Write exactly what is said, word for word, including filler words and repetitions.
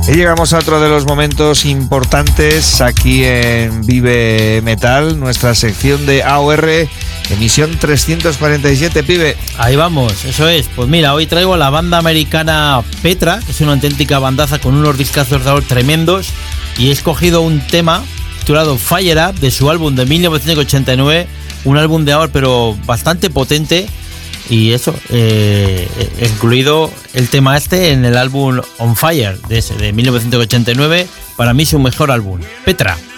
Y llegamos a otro de los momentos importantes aquí en Vive Metal, nuestra sección de A O R, emisión trescientos cuarenta y siete, pibe. Ahí vamos, eso es. Pues mira, hoy traigo a la banda americana Petra, que es una auténtica bandaza con unos discazos de A O R tremendos, y he escogido un tema titulado Fire Up de su álbum de mil novecientos ochenta y nueve, un álbum de A O R pero bastante potente. Y eso, eh, he incluido el tema este en el álbum On Fire de, ese, de mil novecientos ochenta y nueve, para mí su mejor álbum, Petra.